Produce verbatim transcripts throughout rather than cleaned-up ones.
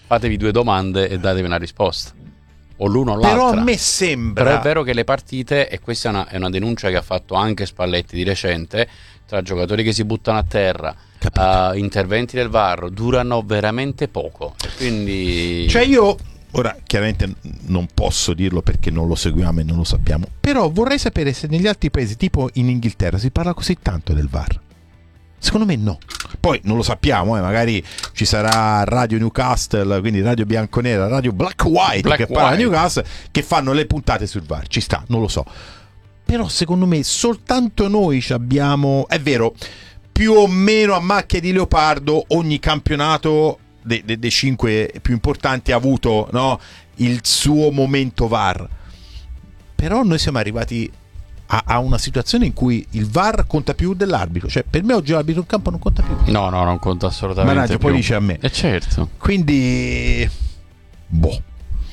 fatevi due domande e datevi una risposta, o l'uno o l'altra. Però a me sembra, però è vero che le partite, e questa è una, è una denuncia che ha fatto anche Spalletti di recente, tra giocatori che si buttano a terra, uh, interventi del V A R, durano veramente poco, quindi cioè io ora chiaramente non posso dirlo perché non lo seguiamo e non lo sappiamo, però vorrei sapere se negli altri paesi, tipo in Inghilterra, si parla così tanto del V A R. Secondo me no. Poi non lo sappiamo, eh, magari ci sarà Radio Newcastle, quindi Radio Bianconera, Radio Black White, Black che White. parla Newcastle, che fanno le puntate sul V A R. Ci sta, non lo so. Però secondo me soltanto noi ci abbiamo, è vero, più o meno a macchia di leopardo, ogni campionato dei, dei, dei cinque più importanti ha avuto, no, il suo momento V A R. Però noi siamo arrivati a, a una situazione in cui il V A R conta più dell'arbitro. Cioè per me oggi l'arbitro in campo non conta più. no no non conta assolutamente Mannaggia, più. poi dice a me. E certo. Quindi boh,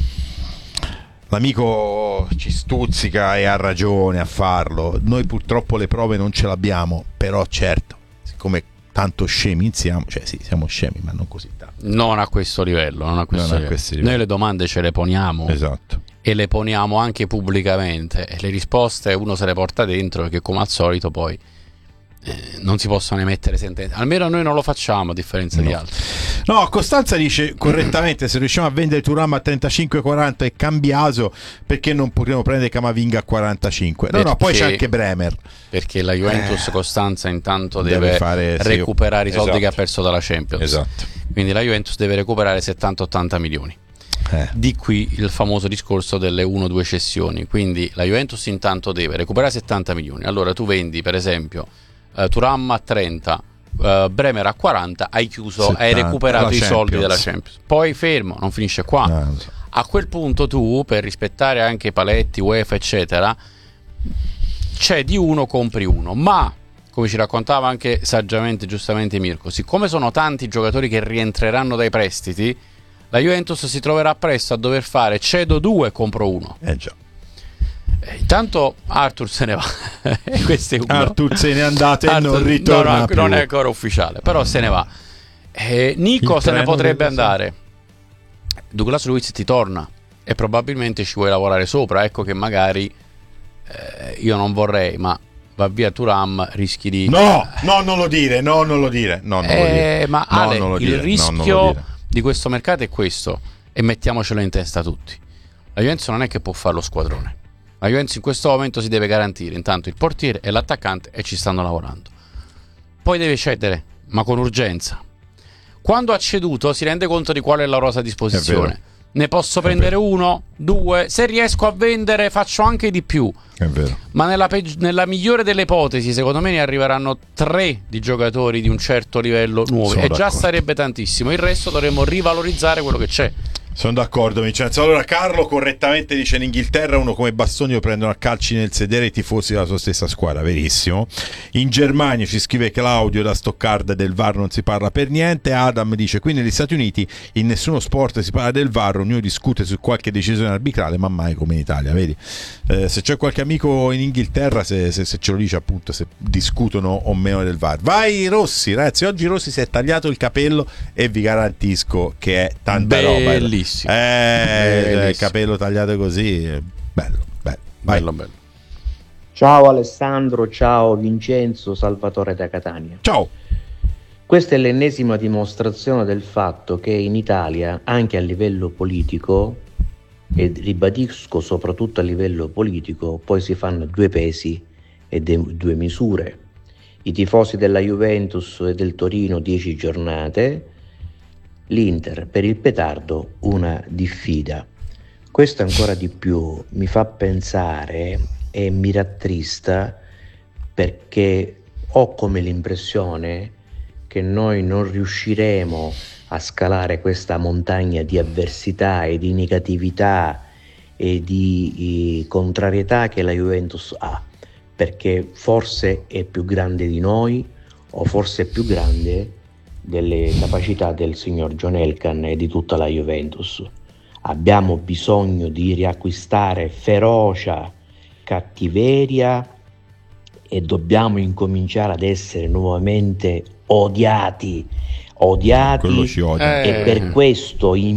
l'amico ci stuzzica e ha ragione a farlo. Noi purtroppo le prove non ce l'abbiamo, però certo, siccome tanto scemi siamo, cioè sì, siamo scemi, ma non così tanto. Non a questo livello, non a questo Non a livello. questi livelli. Noi le domande ce le poniamo, Esatto. e le poniamo anche pubblicamente, e le risposte uno se le porta dentro, perché come al solito poi eh, non si possono emettere sentenze. Almeno noi non lo facciamo, a differenza No. di altri. No, Costanza dice correttamente: se riusciamo a vendere Thuram a trentacinque quaranta e Cambiaso, perché non potremmo prendere Camavinga a quarantacinque? No, no, poi c'è anche Bremer. Perché la Juventus Eh, Costanza intanto deve deve, fare, sì, recuperare i soldi esatto. che ha perso dalla Champions. Esatto. Quindi la Juventus deve recuperare settanta ottanta milioni. Eh. Di qui il famoso discorso delle uno due cessioni. Quindi la Juventus intanto deve recuperare settanta milioni. Allora tu vendi per esempio uh, Thuram a trenta, uh, Bremer a quaranta, hai chiuso, settanta, hai recuperato i la soldi Champions. della Champions. Poi fermo, non finisce qua. Ah, non so. A quel punto tu, per rispettare anche i paletti UEFA eccetera, c'è di uno compri uno. Ma come ci raccontava anche saggiamente, giustamente Mirko, siccome sono tanti giocatori che rientreranno dai prestiti, la Juventus si troverà presto a dover fare cedo due, compro uno. Eh già. Eh, intanto Arthur se ne va. E questo è uno. Arthur se n'è andato e Arthur- non ritorna no, no, più. non è ancora ufficiale, però se ne va. Eh, Nico Il se ne treno potrebbe del- andare. Douglas Luiz ti torna e probabilmente ci vuoi lavorare sopra. Ecco che magari eh, io non vorrei, ma va via Thuram, rischi di No, no, non lo dire, no, non lo dire. No, non lo Eh, dire. ma No, Ale, non lo il dire, no, non lo rischio dire. di questo mercato è questo, e mettiamocelo in testa tutti. La Juventus non è che può fare lo squadrone. La Juventus in questo momento si deve garantire intanto il portiere e l'attaccante, e ci stanno lavorando. Poi deve cedere, ma con urgenza. Quando ha ceduto si rende conto di qual è la rosa a È disposizione. vero. Ne posso È prendere vero. uno, due, se riesco a vendere faccio anche di più. È vero. Ma nella, peggi- nella migliore delle ipotesi, secondo me ne arriveranno tre di giocatori di un certo livello nuovi. Sono E già d'accordo. sarebbe tantissimo. Il resto dovremmo rivalorizzare quello che c'è. Sono d'accordo, Vincenzo. Allora Carlo correttamente dice: in Inghilterra uno come Bastoni prendono a calci nel sedere i tifosi della sua stessa squadra. Verissimo. In Germania ci scrive Claudio da Stoccarda: del V A R non si parla per niente. Adam dice: qui negli Stati Uniti in nessuno sport si parla del V A R, ognuno discute su qualche decisione arbitrale, ma mai come in Italia, vedi? Eh, se c'è qualche amico in Inghilterra, se, se, se ce lo dice appunto, se discutono o meno del V A R. Vai Rossi, ragazzi, oggi Rossi si è tagliato il capello e vi garantisco che è tanta roba. Bellissimo. Eh, Bellissimo. il capello tagliato così, eh, bello, bello. Vai. Bello, bello. Ciao Alessandro, ciao Vincenzo, Salvatore da Catania. Ciao. Questa è l'ennesima dimostrazione del fatto che in Italia, anche a livello politico, e ribadisco soprattutto a livello politico, poi si fanno due pesi e de- due misure. I tifosi della Juventus e del Torino dieci giornate, l'Inter per il petardo una diffida. Questo ancora di più mi fa pensare e mi rattrista, perché ho come l'impressione che noi non riusciremo a scalare questa montagna di avversità e di negatività e di eh, contrarietà che la Juventus ha, perché forse è più grande di noi, o forse è più grande delle capacità del signor John Elkann e di tutta la Juventus. Abbiamo bisogno di riacquistare ferocia, cattiveria, e dobbiamo incominciare ad essere nuovamente odiati, odiati Quello ci odia. Eh. e per questo